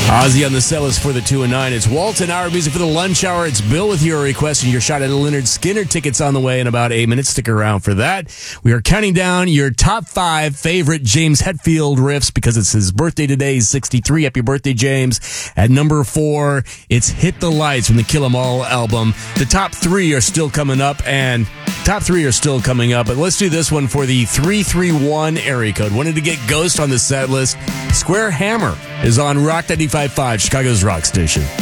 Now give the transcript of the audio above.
Ozzy on the set list for the 2 and 9. It's Walton Hour music for the lunch hour. It's Bill with your request and your shot at Leonard Skinner tickets on the way in about 8 minutes. Stick around for that. We are counting down your top 5 favorite James Hetfield riffs because it's his birthday today. He's 63. Happy birthday, James. At number 4, it's Hit the Lights from the Kill 'Em All album. The top 3 are still coming up, but let's do this one for the 331 area code. Wanted to get Ghost on the set list. Square Hammer is on Rock 95.5, Chicago's rock station.